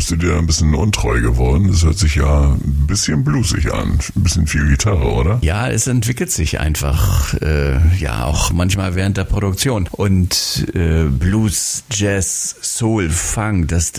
bist du dir ein bisschen untreu geworden? Das hört sich ja ein bisschen bluesig an. Ein bisschen viel Gitarre, oder? Ja, es entwickelt sich einfach, auch manchmal während der Produktion. Und Blues, Jazz, Soul, Funk, das